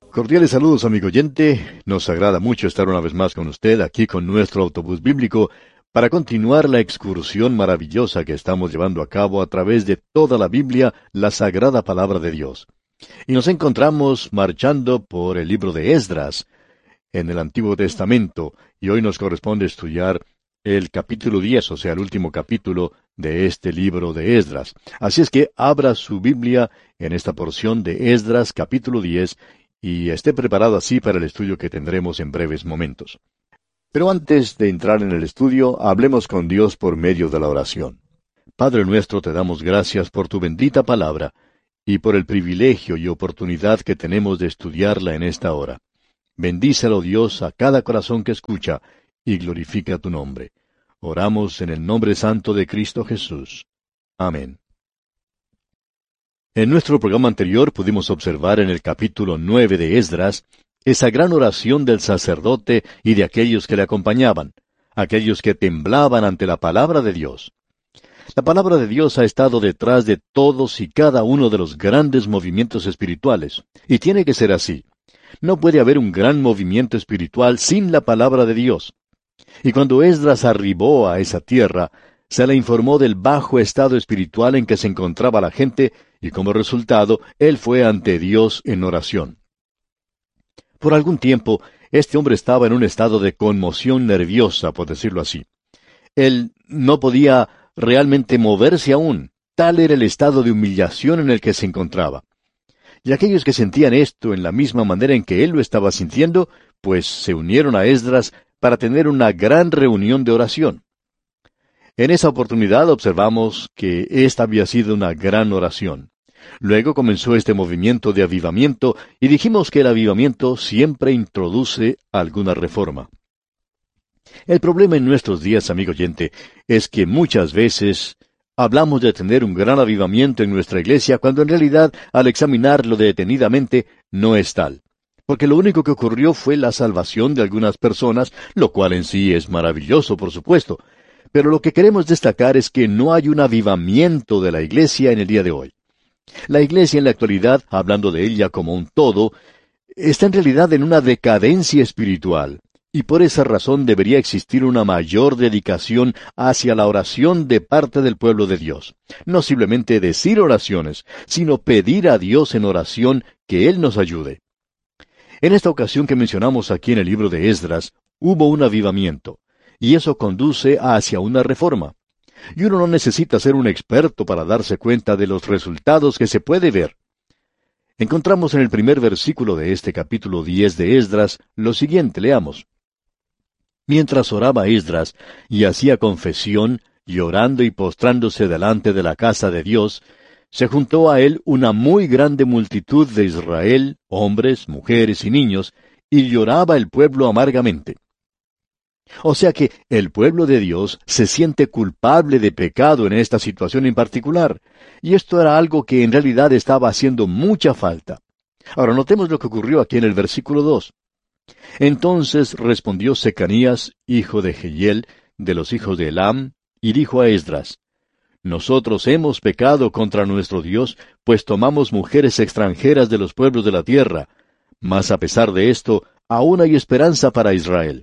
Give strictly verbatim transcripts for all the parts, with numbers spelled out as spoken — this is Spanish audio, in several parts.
Cordiales saludos, amigo oyente. Nos agrada mucho estar una vez más con usted aquí con nuestro autobús bíblico para continuar la excursión maravillosa que estamos llevando a cabo a través de toda la Biblia, la sagrada palabra de Dios. Y nos encontramos marchando por el libro de Esdras en el Antiguo Testamento, y hoy nos corresponde estudiar el capítulo diez, o sea, el último capítulo de este libro de Esdras. Así es que abra su Biblia en esta porción de Esdras capítulo diez y esté preparado así para el estudio que tendremos en breves momentos. Pero antes de entrar en el estudio, hablemos con Dios por medio de la oración. Padre nuestro, te damos gracias por tu bendita palabra y por el privilegio y oportunidad que tenemos de estudiarla en esta hora. Bendícelo, Dios, a cada corazón que escucha y glorifica tu nombre. Oramos en el nombre santo de Cristo Jesús. Amén. En nuestro programa anterior pudimos observar en el capítulo nueve de Esdras esa gran oración del sacerdote y de aquellos que le acompañaban, aquellos que temblaban ante la palabra de Dios. La palabra de Dios ha estado detrás de todos y cada uno de los grandes movimientos espirituales, y tiene que ser así. No puede haber un gran movimiento espiritual sin la palabra de Dios. Y cuando Esdras arribó a esa tierra, se le informó del bajo estado espiritual en que se encontraba la gente, y como resultado, él fue ante Dios en oración. Por algún tiempo, este hombre estaba en un estado de conmoción nerviosa, por decirlo así. Él no podía realmente moverse aún. Tal era el estado de humillación en el que se encontraba. Y aquellos que sentían esto en la misma manera en que él lo estaba sintiendo, pues se unieron a Esdras para tener una gran reunión de oración. En esa oportunidad observamos que esta había sido una gran oración. Luego comenzó este movimiento de avivamiento, y dijimos que el avivamiento siempre introduce alguna reforma. El problema en nuestros días, amigo oyente, es que muchas veces hablamos de tener un gran avivamiento en nuestra iglesia, cuando en realidad, al examinarlo detenidamente, no es tal. Porque lo único que ocurrió fue la salvación de algunas personas, lo cual en sí es maravilloso, por supuesto. Pero lo que queremos destacar es que no hay un avivamiento de la iglesia en el día de hoy. La iglesia en la actualidad, hablando de ella como un todo, está en realidad en una decadencia espiritual, y por esa razón debería existir una mayor dedicación hacia la oración de parte del pueblo de Dios. No simplemente decir oraciones, sino pedir a Dios en oración que Él nos ayude. En esta ocasión que mencionamos aquí en el libro de Esdras, hubo un avivamiento, y eso conduce hacia una reforma. Y uno no necesita ser un experto para darse cuenta de los resultados que se puede ver. Encontramos en el primer versículo de este capítulo diez de Esdras lo siguiente, leamos. Mientras oraba Esdras y hacía confesión, llorando y postrándose delante de la casa de Dios, se juntó a él una muy grande multitud de Israel, hombres, mujeres y niños, y lloraba el pueblo amargamente. O sea que el pueblo de Dios se siente culpable de pecado en esta situación en particular, y esto era algo que en realidad estaba haciendo mucha falta. Ahora notemos lo que ocurrió aquí en el versículo dos. Entonces respondió Secanías, hijo de Jehiel, de los hijos de Elam, y dijo a Esdras, Nosotros hemos pecado contra nuestro Dios, pues tomamos mujeres extranjeras de los pueblos de la tierra, mas a pesar de esto, aún hay esperanza para Israel.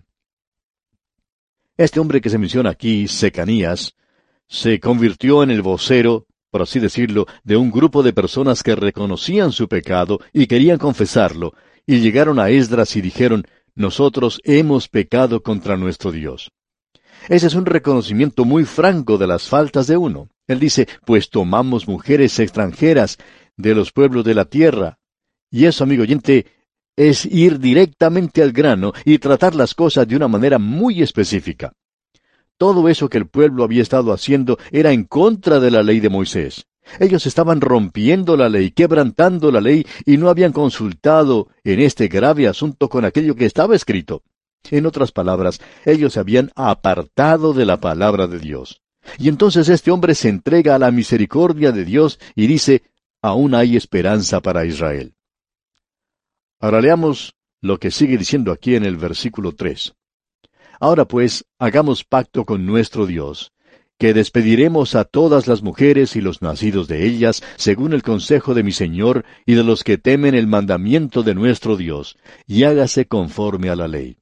Este hombre que se menciona aquí, Secanías, se convirtió en el vocero, por así decirlo, de un grupo de personas que reconocían su pecado y querían confesarlo, y llegaron a Esdras y dijeron, Nosotros hemos pecado contra nuestro Dios. Ese es un reconocimiento muy franco de las faltas de uno. Él dice, pues tomamos mujeres extranjeras de los pueblos de la tierra. Y eso, amigo oyente, es ir directamente al grano y tratar las cosas de una manera muy específica. Todo eso que el pueblo había estado haciendo era en contra de la ley de Moisés. Ellos estaban rompiendo la ley, quebrantando la ley, y no habían consultado en este grave asunto con aquello que estaba escrito. En otras palabras, ellos se habían apartado de la palabra de Dios. Y entonces este hombre se entrega a la misericordia de Dios y dice, aún hay esperanza para Israel. Ahora leamos lo que sigue diciendo aquí en el versículo tres. Ahora pues, hagamos pacto con nuestro Dios, que despediremos a todas las mujeres y los nacidos de ellas, según el consejo de mi Señor y de los que temen el mandamiento de nuestro Dios, y hágase conforme a la ley.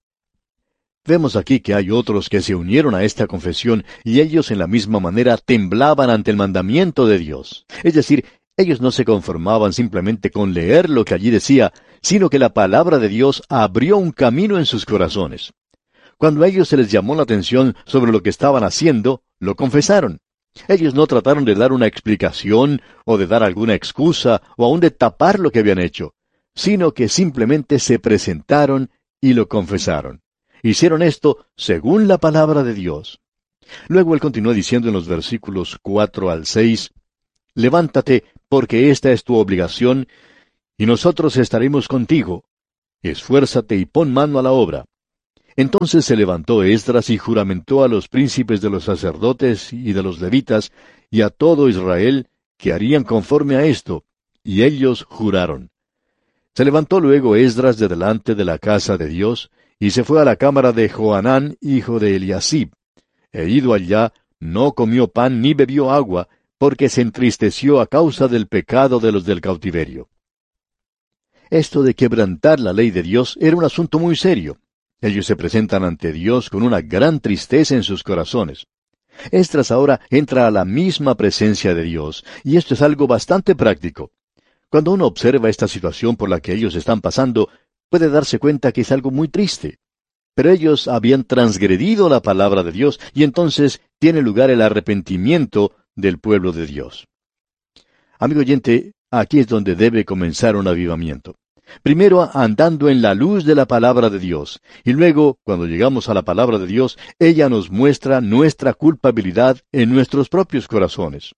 Vemos aquí que hay otros que se unieron a esta confesión, y ellos en la misma manera temblaban ante el mandamiento de Dios. Es decir, ellos no se conformaban simplemente con leer lo que allí decía, sino que la palabra de Dios abrió un camino en sus corazones. Cuando a ellos se les llamó la atención sobre lo que estaban haciendo, lo confesaron. Ellos no trataron de dar una explicación, o de dar alguna excusa, o aun de tapar lo que habían hecho, sino que simplemente se presentaron y lo confesaron. Hicieron esto según la palabra de Dios. Luego él continuó diciendo en los versículos cuatro al seis, «Levántate, porque esta es tu obligación, y nosotros estaremos contigo. Esfuérzate y pon mano a la obra». Entonces se levantó Esdras y juramentó a los príncipes de los sacerdotes y de los levitas, y a todo Israel, que harían conforme a esto, y ellos juraron. Se levantó luego Esdras de delante de la casa de Dios, y se fue a la cámara de Johanán, hijo de Eliasib. E ido allá, no comió pan ni bebió agua, porque se entristeció a causa del pecado de los del cautiverio. Esto de quebrantar la ley de Dios era un asunto muy serio. Ellos se presentan ante Dios con una gran tristeza en sus corazones. Esdras ahora entra a la misma presencia de Dios, y esto es algo bastante práctico. Cuando uno observa esta situación por la que ellos están pasando, puede darse cuenta que es algo muy triste. Pero ellos habían transgredido la palabra de Dios, y entonces tiene lugar el arrepentimiento del pueblo de Dios. Amigo oyente, aquí es donde debe comenzar un avivamiento. Primero andando en la luz de la palabra de Dios, y luego, cuando llegamos a la palabra de Dios, ella nos muestra nuestra culpabilidad en nuestros propios corazones.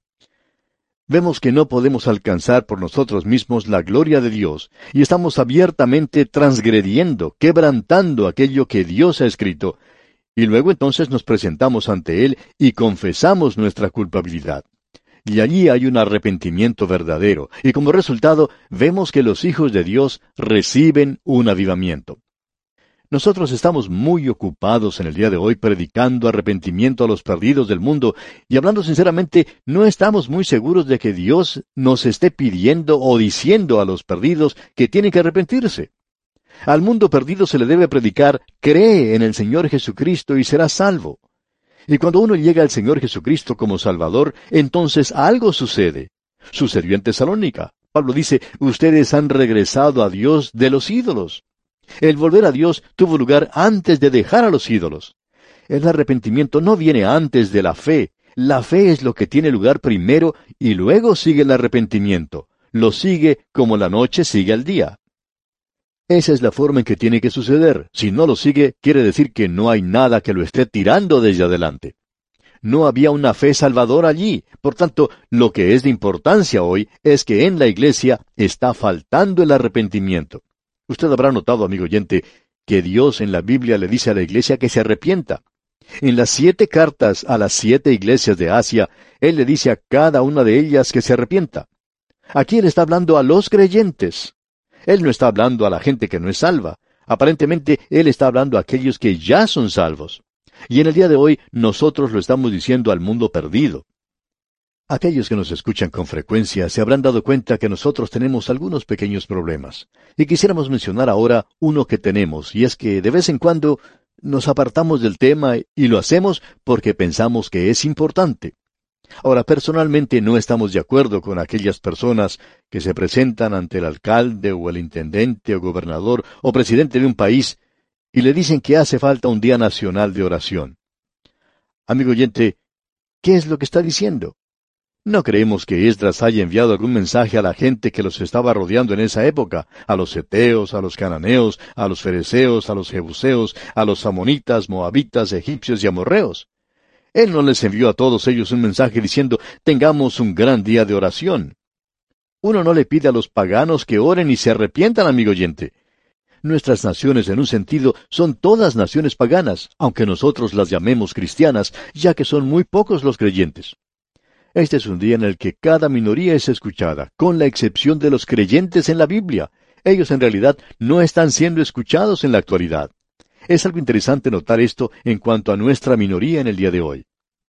Vemos que no podemos alcanzar por nosotros mismos la gloria de Dios, y estamos abiertamente transgrediendo, quebrantando aquello que Dios ha escrito, y luego entonces nos presentamos ante Él y confesamos nuestra culpabilidad. Y allí hay un arrepentimiento verdadero, y como resultado vemos que los hijos de Dios reciben un avivamiento. Nosotros estamos muy ocupados en el día de hoy predicando arrepentimiento a los perdidos del mundo, y hablando sinceramente, no estamos muy seguros de que Dios nos esté pidiendo o diciendo a los perdidos que tienen que arrepentirse. Al mundo perdido se le debe predicar, cree en el Señor Jesucristo y serás salvo. Y cuando uno llega al Señor Jesucristo como Salvador, entonces algo sucede. Sucedió en Tesalónica. Pablo dice, ustedes han regresado a Dios de los ídolos. El volver a Dios tuvo lugar antes de dejar a los ídolos. El arrepentimiento no viene antes de la fe. La fe es lo que tiene lugar primero y luego sigue el arrepentimiento. Lo sigue como la noche sigue al día. Esa es la forma en que tiene que suceder. Si no lo sigue, quiere decir que no hay nada que lo esté tirando desde adelante. No había una fe salvadora allí. Por tanto, lo que es de importancia hoy es que en la iglesia está faltando el arrepentimiento. Usted habrá notado, amigo oyente, que Dios en la Biblia le dice a la iglesia que se arrepienta. En las siete cartas a las siete iglesias de Asia, Él le dice a cada una de ellas que se arrepienta. Aquí Él está hablando a los creyentes. Él no está hablando a la gente que no es salva. Aparentemente, Él está hablando a aquellos que ya son salvos. Y en el día de hoy, nosotros lo estamos diciendo al mundo perdido. Aquellos que nos escuchan con frecuencia se habrán dado cuenta que nosotros tenemos algunos pequeños problemas. Y quisiéramos mencionar ahora uno que tenemos, y es que de vez en cuando nos apartamos del tema y lo hacemos porque pensamos que es importante. Ahora, personalmente no estamos de acuerdo con aquellas personas que se presentan ante el alcalde o el intendente o gobernador o presidente de un país y le dicen que hace falta un día nacional de oración. Amigo oyente, ¿qué es lo que está diciendo? No creemos que Esdras haya enviado algún mensaje a la gente que los estaba rodeando en esa época, a los heteos, a los cananeos, a los fereceos, a los jebuseos, a los amonitas, moabitas, egipcios y amorreos. Él no les envió a todos ellos un mensaje diciendo, tengamos un gran día de oración. Uno no le pide a los paganos que oren y se arrepientan, amigo oyente. Nuestras naciones, en un sentido, son todas naciones paganas, aunque nosotros las llamemos cristianas, ya que son muy pocos los creyentes. Este es un día en el que cada minoría es escuchada, con la excepción de los creyentes en la Biblia. Ellos en realidad no están siendo escuchados en la actualidad. Es algo interesante notar esto en cuanto a nuestra minoría en el día de hoy.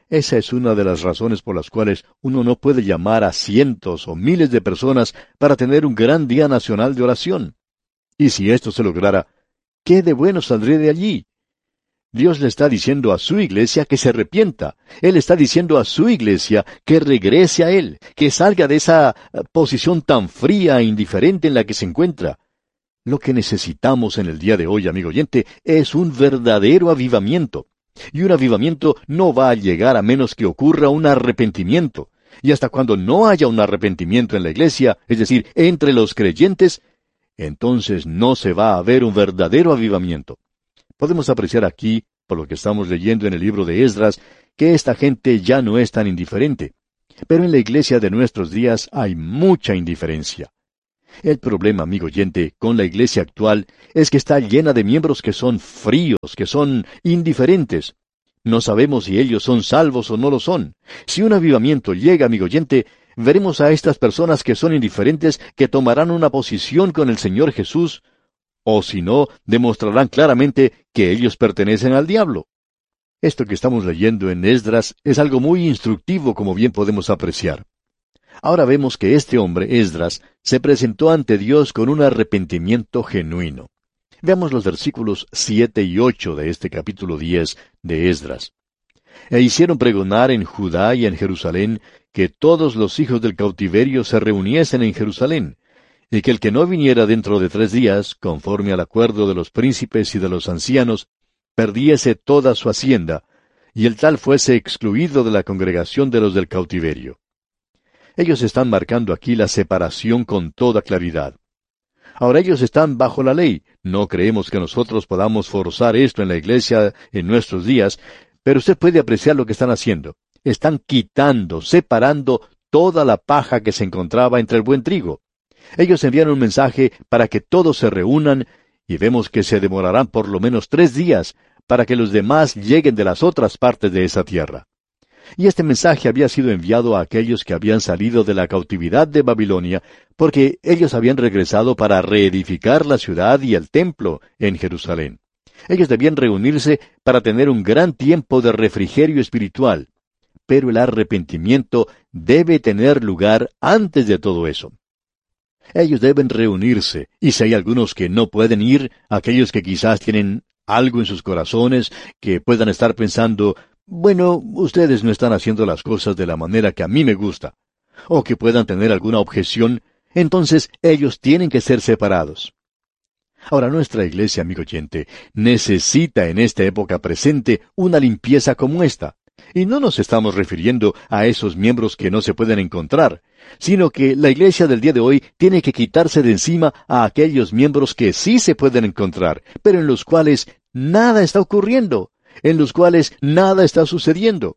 Esa es una de las razones por las cuales uno no puede llamar a cientos o miles de personas para tener un gran día nacional de oración. Y si esto se lograra, ¿qué de bueno saldría de allí? Dios le está diciendo a su iglesia que se arrepienta. Él está diciendo a su iglesia que regrese a Él, que salga de esa posición tan fría e indiferente en la que se encuentra. Lo que necesitamos en el día de hoy, amigo oyente, es un verdadero avivamiento. Y un avivamiento no va a llegar a menos que ocurra un arrepentimiento. Y hasta cuando no haya un arrepentimiento en la iglesia, es decir, entre los creyentes, entonces no se va a ver un verdadero avivamiento. Podemos apreciar aquí, por lo que estamos leyendo en el libro de Esdras, que esta gente ya no es tan indiferente. Pero en la iglesia de nuestros días hay mucha indiferencia. El problema, amigo oyente, con la iglesia actual es que está llena de miembros que son fríos, que son indiferentes. No sabemos si ellos son salvos o no lo son. Si un avivamiento llega, amigo oyente, veremos a estas personas que son indiferentes que tomarán una posición con el Señor Jesús, o si no, demostrarán claramente que ellos pertenecen al diablo. Esto que estamos leyendo en Esdras es algo muy instructivo, como bien podemos apreciar. Ahora vemos que este hombre, Esdras, se presentó ante Dios con un arrepentimiento genuino. Veamos los versículos siete y ocho de este capítulo diez de Esdras. E hicieron pregonar en Judá y en Jerusalén que todos los hijos del cautiverio se reuniesen en Jerusalén, y que el que no viniera dentro de tres días, conforme al acuerdo de los príncipes y de los ancianos, perdiese toda su hacienda, y el tal fuese excluido de la congregación de los del cautiverio. Ellos están marcando aquí la separación con toda claridad. Ahora ellos están bajo la ley. No creemos que nosotros podamos forzar esto en la iglesia en nuestros días, pero usted puede apreciar lo que están haciendo. Están quitando, separando toda la paja que se encontraba entre el buen trigo. Ellos envían un mensaje para que todos se reúnan, y vemos que se demorarán por lo menos tres días para que los demás lleguen de las otras partes de esa tierra. Y este mensaje había sido enviado a aquellos que habían salido de la cautividad de Babilonia, porque ellos habían regresado para reedificar la ciudad y el templo en Jerusalén. Ellos debían reunirse para tener un gran tiempo de refrigerio espiritual. Pero el arrepentimiento debe tener lugar antes de todo eso. Ellos deben reunirse, y si hay algunos que no pueden ir, aquellos que quizás tienen algo en sus corazones, que puedan estar pensando, bueno, ustedes no están haciendo las cosas de la manera que a mí me gusta, o que puedan tener alguna objeción, entonces ellos tienen que ser separados. Ahora, nuestra iglesia, amigo oyente, necesita en esta época presente una limpieza como esta. Y no nos estamos refiriendo a esos miembros que no se pueden encontrar, sino que la iglesia del día de hoy tiene que quitarse de encima a aquellos miembros que sí se pueden encontrar, pero en los cuales nada está ocurriendo, en los cuales nada está sucediendo.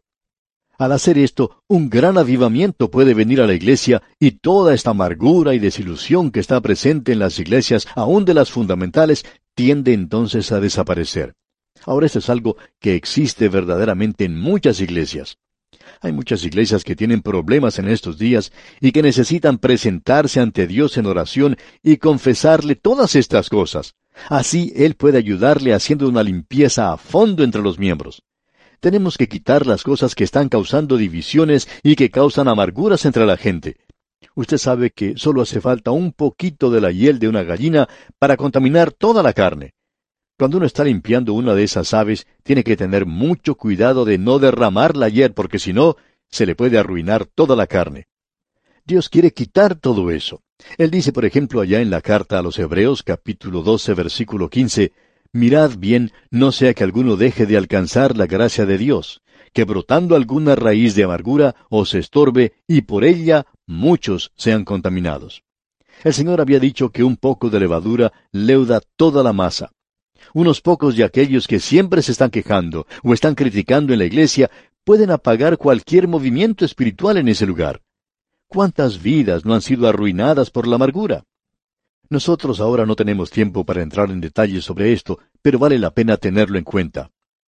Al hacer esto, un gran avivamiento puede venir a la iglesia y toda esta amargura y desilusión que está presente en las iglesias, aun de las fundamentales, tiende entonces a desaparecer. Ahora esto es algo que existe verdaderamente en muchas iglesias. Hay muchas iglesias que tienen problemas en estos días y que necesitan presentarse ante Dios en oración y confesarle todas estas cosas. Así Él puede ayudarle haciendo una limpieza a fondo entre los miembros. Tenemos que quitar las cosas que están causando divisiones y que causan amarguras entre la gente. Usted sabe que solo hace falta un poquito de la hiel de una gallina para contaminar toda la carne. Cuando uno está limpiando una de esas aves, tiene que tener mucho cuidado de no derramar la hiel, porque si no, se le puede arruinar toda la carne. Dios quiere quitar todo eso. Él dice, por ejemplo, allá en la carta a los Hebreos, capítulo doce, versículo quince, «Mirad bien, no sea que alguno deje de alcanzar la gracia de Dios, que brotando alguna raíz de amargura os estorbe, y por ella muchos sean contaminados». El Señor había dicho que un poco de levadura leuda toda la masa. Unos pocos de aquellos que siempre se están quejando o están criticando en la iglesia pueden apagar cualquier movimiento espiritual en ese lugar. ¿Cuántas vidas no han sido arruinadas por la amargura? Nosotros ahora no tenemos tiempo para entrar en detalles sobre esto, pero vale la pena tenerlo en cuenta.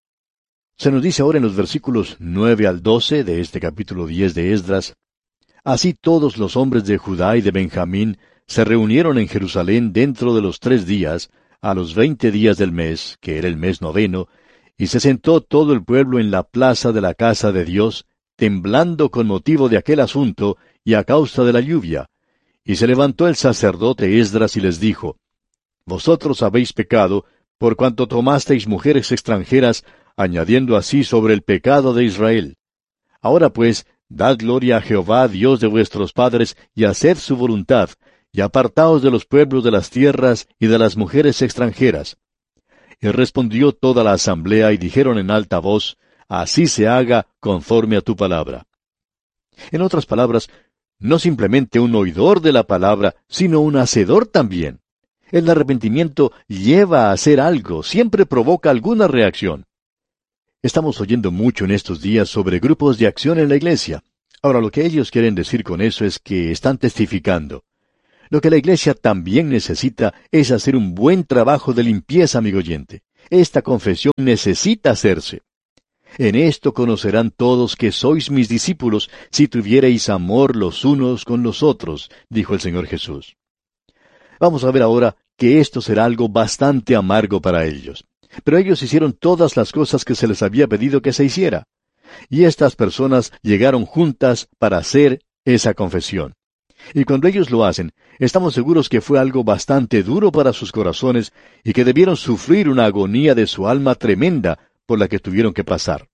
Se nos dice ahora en los versículos nueve al doce de este capítulo diez de Esdras, «Así todos los hombres de Judá y de Benjamín se reunieron en Jerusalén dentro de los tres días, a los veinte días del mes, que era el mes noveno, Y se sentó todo el pueblo en la plaza de la casa de Dios, temblando con motivo de aquel asunto y a causa de la lluvia. Y se levantó el sacerdote Esdras y les dijo, Vosotros habéis pecado, por cuanto tomasteis mujeres extranjeras, añadiendo así sobre el pecado de Israel. Ahora pues, dad gloria a Jehová, Dios de vuestros padres, y haced su voluntad, y apartaos de los pueblos de las tierras y de las mujeres extranjeras. Y respondió toda la asamblea y dijeron en alta voz, Así se haga conforme a tu palabra. En otras palabras, no simplemente un oidor de la palabra, sino un hacedor también. El arrepentimiento lleva a hacer algo, siempre provoca alguna reacción. Estamos oyendo mucho en estos días sobre grupos de acción en la iglesia. Ahora, lo que ellos quieren decir con eso es que están testificando. Lo que la iglesia también necesita es hacer un buen trabajo de limpieza, amigo oyente. Esta confesión necesita hacerse. En esto conocerán todos que sois mis discípulos, si tuviereis amor los unos con los otros, dijo el Señor Jesús. Vamos a ver ahora que esto será algo bastante amargo para ellos. Pero ellos hicieron todas las cosas que se les había pedido que se hiciera. Y estas personas llegaron juntas para hacer esa confesión. Y cuando ellos lo hacen, estamos seguros que fue algo bastante duro para sus corazones y que debieron sufrir una agonía de su alma tremenda por la que tuvieron que pasar.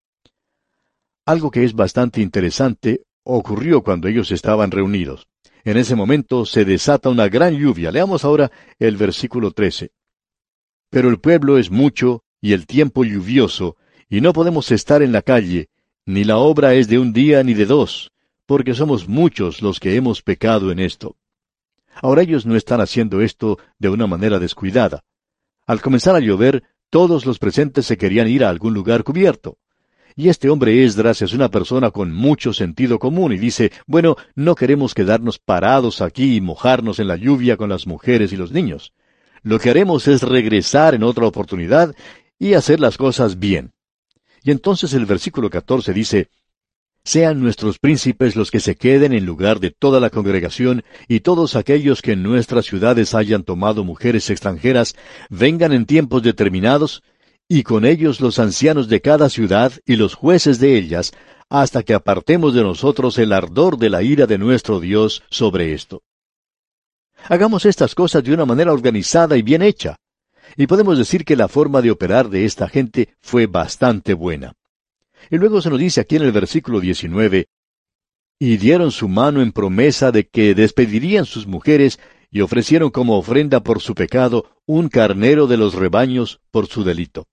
Algo que es bastante interesante ocurrió cuando ellos estaban reunidos. En ese momento se desata una gran lluvia. Leamos ahora el versículo trece. Pero el pueblo es mucho y el tiempo lluvioso, y no podemos estar en la calle, ni la obra es de un día ni de dos, porque somos muchos los que hemos pecado en esto. Ahora ellos no están haciendo esto de una manera descuidada. Al comenzar a llover, todos los presentes se querían ir a algún lugar cubierto. Y este hombre Esdras es una persona con mucho sentido común y dice, bueno, no queremos quedarnos parados aquí y mojarnos en la lluvia con las mujeres y los niños. Lo que haremos es regresar en otra oportunidad y hacer las cosas bien. Y entonces el versículo catorce dice, Sean nuestros príncipes los que se queden en lugar de toda la congregación, y todos aquellos que en nuestras ciudades hayan tomado mujeres extranjeras, vengan en tiempos determinados, y con ellos los ancianos de cada ciudad y los jueces de ellas, hasta que apartemos de nosotros el ardor de la ira de nuestro Dios sobre esto. Hagamos estas cosas de una manera organizada y bien hecha. Y podemos decir que la forma de operar de esta gente fue bastante buena. Y luego se nos dice aquí en el versículo diecinueve, y dieron su mano en promesa de que despedirían sus mujeres, y ofrecieron como ofrenda por su pecado un carnero de los rebaños por su delito.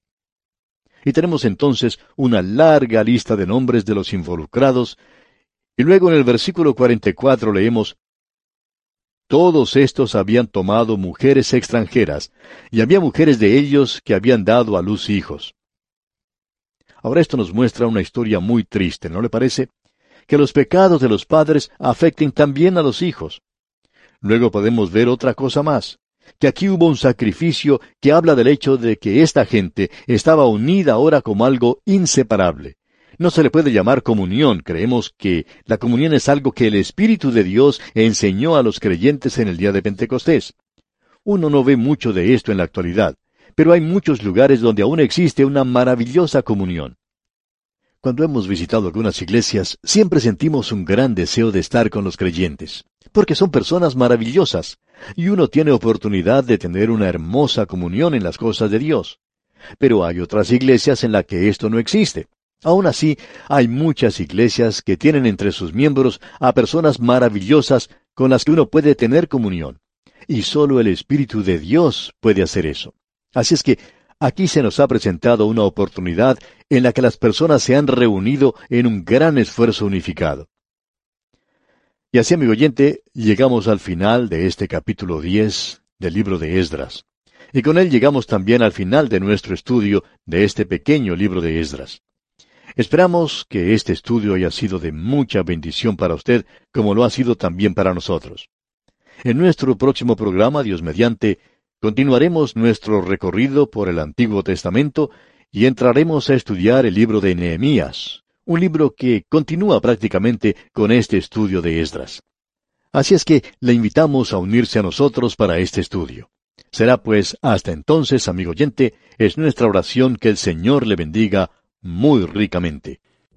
Y tenemos entonces una larga lista de nombres de los involucrados, y luego en el versículo cuarenta y cuatro leemos, Todos estos habían tomado mujeres extranjeras, y había mujeres de ellos que habían dado a luz hijos. Ahora esto nos muestra una historia muy triste, ¿no le parece? Que los pecados de los padres afecten también a los hijos. Luego podemos ver otra cosa más, que aquí hubo un sacrificio que habla del hecho de que esta gente estaba unida ahora como algo inseparable. No se le puede llamar comunión, creemos que la comunión es algo que el Espíritu de Dios enseñó a los creyentes en el día de Pentecostés. Uno no ve mucho de esto en la actualidad, pero hay muchos lugares donde aún existe una maravillosa comunión. Cuando hemos visitado algunas iglesias, siempre sentimos un gran deseo de estar con los creyentes, porque son personas maravillosas, y uno tiene oportunidad de tener una hermosa comunión en las cosas de Dios. Pero hay otras iglesias en las que esto no existe. Aún así, hay muchas iglesias que tienen entre sus miembros a personas maravillosas con las que uno puede tener comunión. Y solo el Espíritu de Dios puede hacer eso. Así es que aquí se nos ha presentado una oportunidad en la que las personas se han reunido en un gran esfuerzo unificado. Y así, amigo oyente, llegamos al final de este capítulo diez del libro de Esdras. Y con él llegamos también al final de nuestro estudio de este pequeño libro de Esdras. Esperamos que este estudio haya sido de mucha bendición para usted, como lo ha sido también para nosotros. En nuestro próximo programa, Dios mediante, continuaremos nuestro recorrido por el Antiguo Testamento y entraremos a estudiar el libro de Nehemías, un libro que continúa prácticamente con este estudio de Esdras. Así es que le invitamos a unirse a nosotros para este estudio. Será pues hasta entonces, amigo oyente, es nuestra oración que el Señor le bendiga muy ricamente.